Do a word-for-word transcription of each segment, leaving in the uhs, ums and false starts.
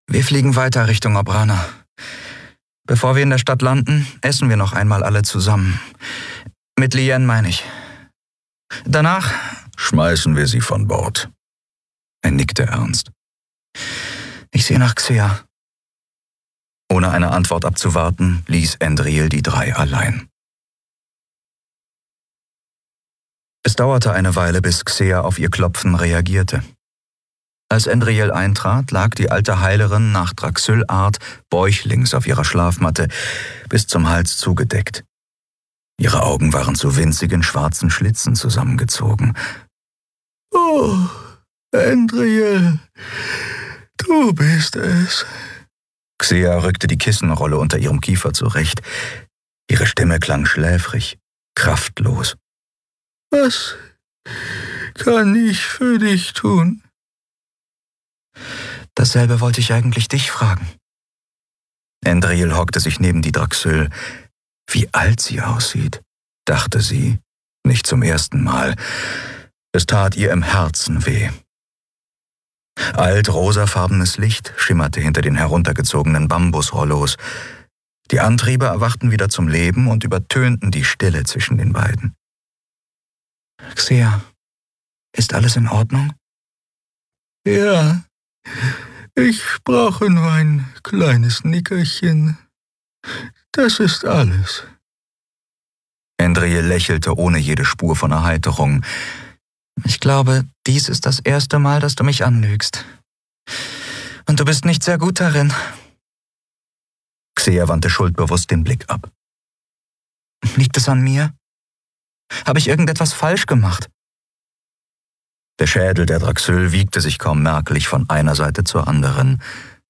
Wir fliegen weiter Richtung Obrana. Bevor wir in der Stadt landen, essen wir noch einmal alle zusammen. Mit Lien meine ich. Danach schmeißen wir sie von Bord. Er nickte ernst. Ich sehe nach Xea. Ohne eine Antwort abzuwarten, ließ Endril die drei allein. Es dauerte eine Weile, bis Xea auf ihr Klopfen reagierte. Als Endril eintrat, lag die alte Heilerin nach Draxylart bäuchlings auf ihrer Schlafmatte, bis zum Hals zugedeckt. Ihre Augen waren zu winzigen schwarzen Schlitzen zusammengezogen. »Oh, Endril, du bist es.« Xea rückte die Kissenrolle unter ihrem Kiefer zurecht. Ihre Stimme klang schläfrig, kraftlos. »Was kann ich für dich tun?« »Dasselbe wollte ich eigentlich dich fragen.« Endril hockte sich neben die Draxyl. Wie alt sie aussieht, dachte sie, nicht zum ersten Mal. Es tat ihr im Herzen weh. Alt rosafarbenes Licht schimmerte hinter den heruntergezogenen Bambusrollos. Die Antriebe erwachten wieder zum Leben und übertönten die Stille zwischen den beiden. »Xea, ist alles in Ordnung?« »Ja, ich brauche nur ein kleines Nickerchen. Das ist alles.« Endril lächelte ohne jede Spur von Erheiterung. »Ich glaube, dies ist das erste Mal, dass du mich anlügst. Und du bist nicht sehr gut darin.« Xea wandte schuldbewusst den Blick ab. »Liegt es an mir? Habe ich irgendetwas falsch gemacht?« Der Schädel der Draxyl wiegte sich kaum merklich von einer Seite zur anderen.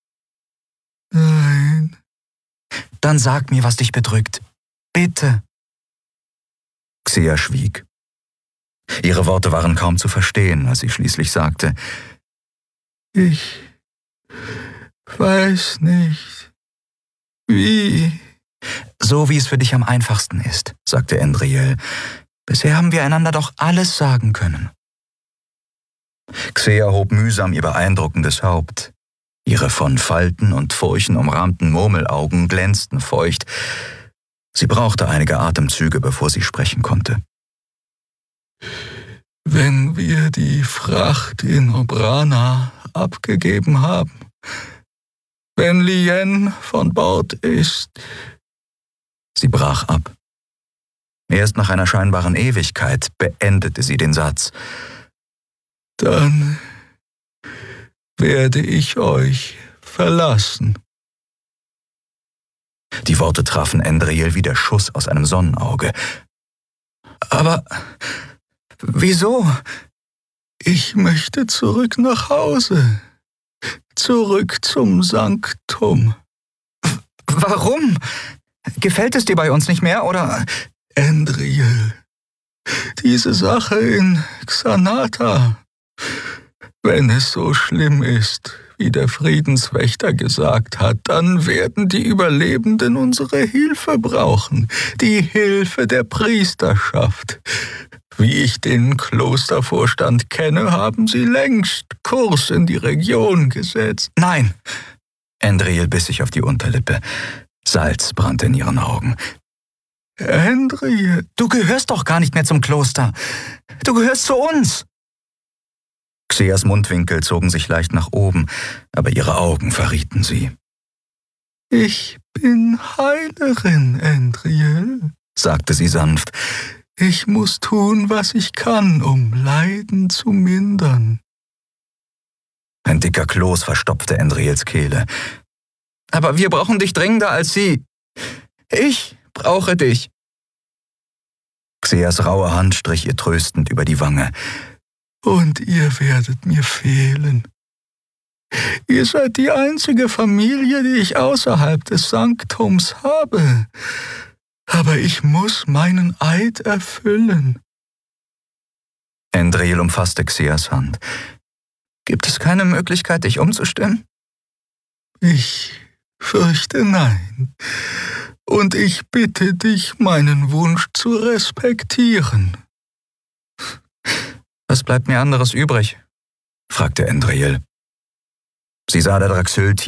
»Nein.« »Dann sag mir, was dich bedrückt. Bitte.« Xea schwieg. Ihre Worte waren kaum zu verstehen, als sie schließlich sagte: »Ich weiß nicht, wie.« »So wie es für dich am einfachsten ist«, sagte Endril. »Bisher haben wir einander doch alles sagen können.« Xea hob mühsam ihr beeindruckendes Haupt. Ihre von Falten und Furchen umrahmten Murmelaugen glänzten feucht. Sie brauchte einige Atemzüge, bevor sie sprechen konnte. »Wenn wir die Fracht in Obrana abgegeben haben, wenn Lien von Bord ist.« Sie brach ab. Erst nach einer scheinbaren Ewigkeit beendete sie den Satz. »Dann werde ich euch verlassen.« Die Worte trafen Endril wie der Schuss aus einem Sonnenauge. »Aber wieso?« »Ich möchte zurück nach Hause. Zurück zum Sanktum.« »Warum? Gefällt es dir bei uns nicht mehr, oder?« »Endril, diese Sache in Xanata. Wenn es so schlimm ist, wie der Friedenswächter gesagt hat, dann werden die Überlebenden unsere Hilfe brauchen, die Hilfe der Priesterschaft. Wie ich den Klostervorstand kenne, haben sie längst Kurs in die Region gesetzt.« »Nein!« Endril biss sich auf die Unterlippe. Salz brannte in ihren Augen. »Endril, du gehörst doch gar nicht mehr zum Kloster. Du gehörst zu uns.« Xeas Mundwinkel zogen sich leicht nach oben, aber ihre Augen verrieten sie. »Ich bin Heilerin, Endril«, sagte sie sanft. »Ich muss tun, was ich kann, um Leiden zu mindern.« Ein dicker Kloß verstopfte Endrils Kehle. »Aber wir brauchen dich dringender als sie. Ich brauche dich.« Xeas raue Hand strich ihr tröstend über die Wange. »Und ihr werdet mir fehlen. Ihr seid die einzige Familie, die ich außerhalb des Sanktums habe. Aber ich muss meinen Eid erfüllen.« Endril umfasste Xeas Hand. »Gibt es keine Möglichkeit, dich umzustimmen?« »Ich fürchte nein. Und ich bitte dich, meinen Wunsch zu respektieren.« »Was bleibt mir anderes übrig?« fragte Endril. Sie sah der Draxyl